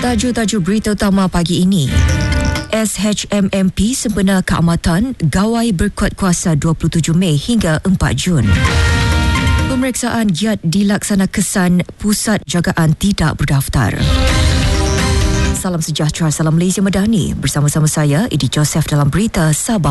Tajuk-tajuk berita utama pagi ini. SHMMP sempena keamatan, gawai berkuat kuasa 27 Mei hingga 4 Jun. Pemeriksaan giat dilaksana kesan Pusat Jagaan Tidak Berdaftar. Salam sejahtera, salam Malaysia Madani. Bersama-sama saya, Edi Joseph dalam berita Sabah.